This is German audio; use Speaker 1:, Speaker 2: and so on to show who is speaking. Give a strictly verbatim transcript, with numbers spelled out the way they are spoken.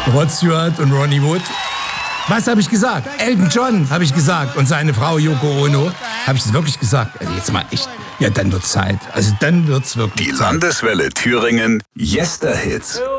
Speaker 1: Rod Stewart und Ronnie Wood. Was habe ich gesagt? Elton John habe ich gesagt. Und seine Frau Yoko Ono. Habe ich das wirklich gesagt? Also jetzt mal echt. Ja, dann wird's Zeit. Also dann wird's wirklich
Speaker 2: Die
Speaker 1: Zeit.
Speaker 2: Landeswelle Thüringen Yesterhits.